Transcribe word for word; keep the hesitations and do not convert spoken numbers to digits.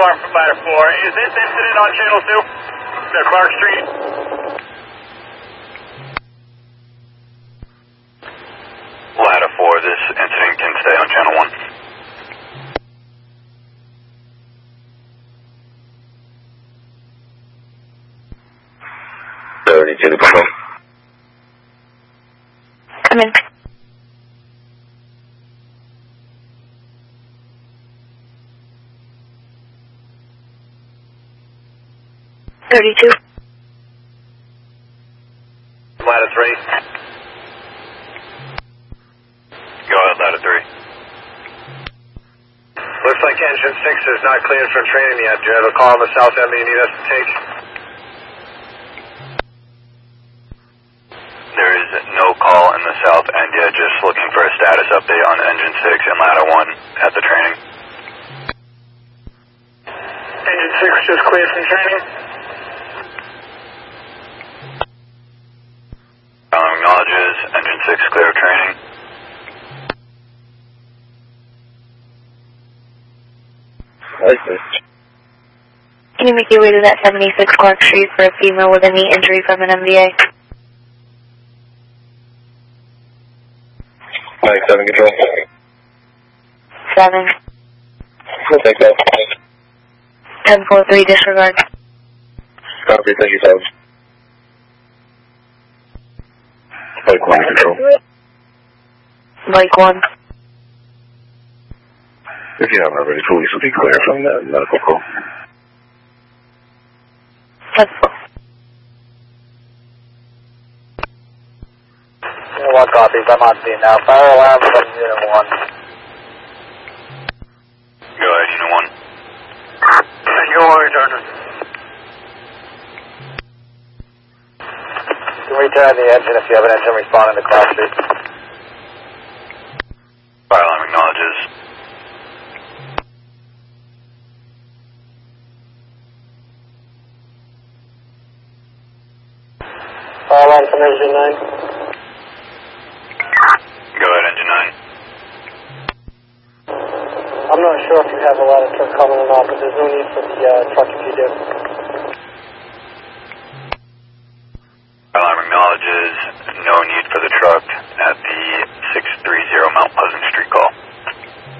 alarm from ladder four. Is this incident on channel two? The Clark Street? Ladder four, this incident can stay on channel one. thirty-two to come. Come in. thirty-two. Ladder three. Go ahead, ladder three. Looks like engine six is not cleared for training yet. Do you have a call on the south end that you need us to take? There is no call in the south end yet, just looking for a status update on engine six and ladder one at the training. Engine six just cleared from training. Um, acknowledges engine six clear of training. License. Can you make your way to that seventy-six Clark Street for a female with a knee injury from an M V A? nine seven control. seven. We'll take that. ten four three disregard. Copy, thank you, folks. Bike one control. Bike one. If you haven't already, police will be clear from that medical call. That's One copies, I'm on scene now. Fire alarm from unit one. Go ahead, unit one. Unit one returning. You can return the engine if you have an engine responding to Clark Street. Fire alarm acknowledges. Fire alarm from engine nine. Go ahead, engine nine. I'm not sure if you have a ladder truck coming or not, but there's no need for the uh, truck if you do.